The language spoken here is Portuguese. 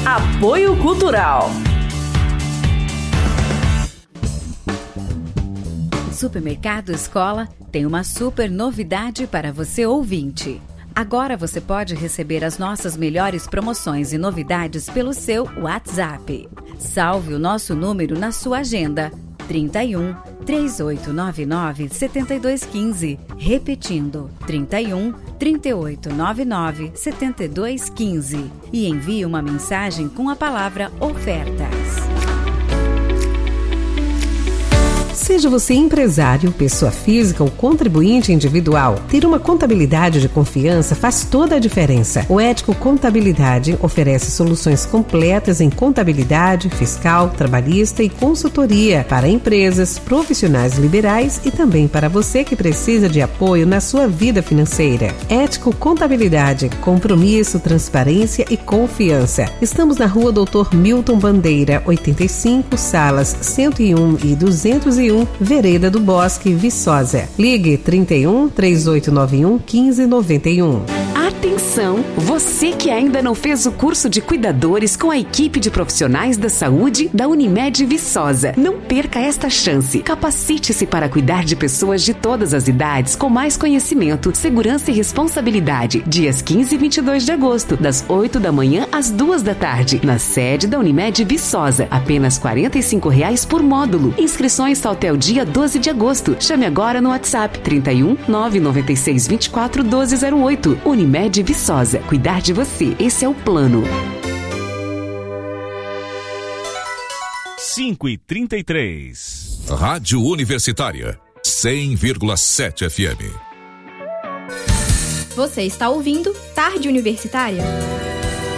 Apoio Cultural. Supermercado Escola tem uma super novidade para você ouvinte. Agora você pode receber as nossas melhores promoções e novidades pelo seu WhatsApp. Salve o nosso número na sua agenda: 31 3899 7215. Repetindo: 31 3899 7215. E envie uma mensagem com a palavra ofertas. Seja você empresário, pessoa física ou contribuinte individual, ter uma contabilidade de confiança faz toda a diferença. O Ético Contabilidade oferece soluções completas em contabilidade, fiscal, trabalhista e consultoria para empresas, profissionais liberais e também para você que precisa de apoio na sua vida financeira. Ético Contabilidade, compromisso, transparência e confiança. Estamos na Rua Dr. Milton Bandeira, 85, salas 101 e 201, Vereda do Bosque, Viçosa. Ligue 31 3891 1591. Atenção! Você que ainda não fez o curso de cuidadores com a equipe de profissionais da saúde da Unimed Viçosa. Não perca esta chance. Capacite-se para cuidar de pessoas de todas as idades com mais conhecimento, segurança e responsabilidade. Dias 15 e 22 de agosto, das 8 da manhã às 2 da tarde, na sede da Unimed Viçosa. Apenas R$ 45,00 por módulo. Inscrições só até o dia 12 de agosto. Chame agora no WhatsApp 31 996 24 1208. Unimed Viçosa. Cuidar de você. Esse é o plano. 5h33. Rádio Universitária 100,7 FM. Você está ouvindo Tarde Universitária?